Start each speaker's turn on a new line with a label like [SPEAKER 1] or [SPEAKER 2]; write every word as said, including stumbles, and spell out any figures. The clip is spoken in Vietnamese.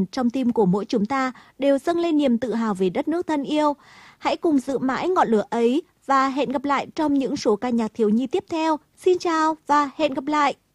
[SPEAKER 1] ẩn trong tim của mỗi chúng ta đều dâng lên niềm tự hào về đất nước thân yêu. Hãy cùng giữ mãi ngọn lửa ấy và hẹn gặp lại trong những số ca nhạc thiếu nhi tiếp theo. Xin chào và hẹn gặp lại!